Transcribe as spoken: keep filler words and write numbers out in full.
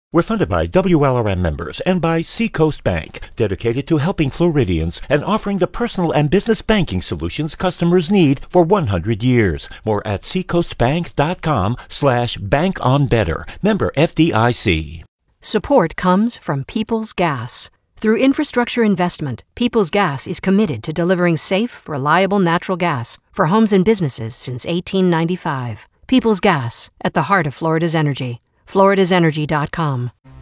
We're funded by W L R M members and by Seacoast Bank, dedicated to helping Floridians and offering the personal and business banking solutions customers need for one hundred years. More at seacoastbank.com slash bank on better. Member F D I C. Support comes from Peoples Gas. Through infrastructure investment, Peoples Gas is committed to delivering safe, reliable natural gas for homes and businesses since eighteen ninety-five. Peoples Gas, at the heart of Florida's energy. floridas energy dot com.